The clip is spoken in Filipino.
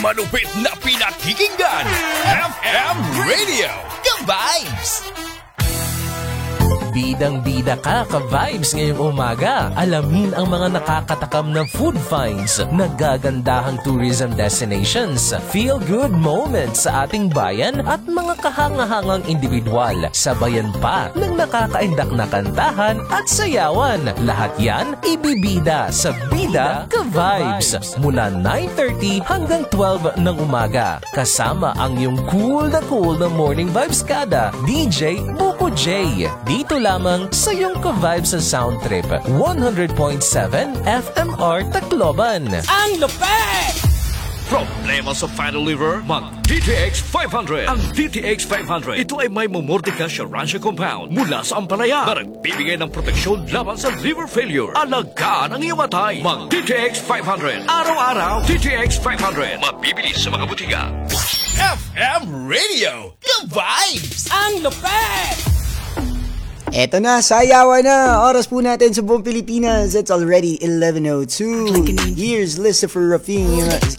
Malupit na pinakikinggan, FM Radio, The Vibes! Bidang-bida ka, ka-vibes ngayong umaga. Alamin ang mga nakakatakam na food finds, nagagandahang tourism destinations, feel-good moments sa ating bayan at mga kahangahangang individual. Sabayan pa ng nakakaindak na kantahan at sayawan. Lahat yan ibibida sa Bida Ka-Vibes mula 9:30 hanggang 12 ng umaga. Kasama ang iyong cool na morning vibes kada, DJ Buko J. Dito lamang sa iyong ka-vibes sa Sound Trip 100.7 FMR Tacloban. Ang lupet! Problema sa fatty liver? Mag DTX 500. Ang DTX 500, ito ay may Momordica Sharansha compound mula sa ampalaya na nagbibigay ng proteksyon laban sa liver failure. Alagaan ang iyong matay. Mag DTX 500. Araw-araw, DTX 500. Mabibili sa mga butika. FM Radio, The Vibes! Ang lupet! Eto na, sayawan na. Oras po natin sa buong Pilipinas. It's already 11:02. Here's Lucifer Rafinha